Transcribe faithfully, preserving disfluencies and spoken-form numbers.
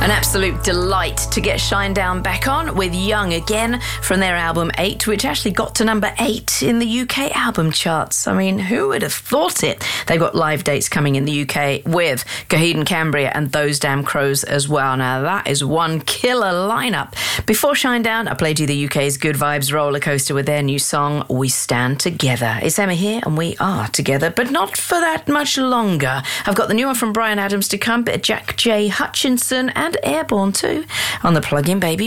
An absolute delight to get Shinedown back on with Young again from their album eight, which actually got to number eight in the U K album charts. I mean, who would have thought it? They've got live dates coming in the U K with Coheed and Cambria and Those Damn Crows as well. Now, that is one killer lineup. Before Shinedown, I played you the U K's Good Vibes roller coaster with their new song, We Stand Together. It's Emma here, and we are together, but not for that much longer. I've got the new one from Bryan Adams to come, bit of Jack J. Hutchinson and Airborne too on the Plug-in Baby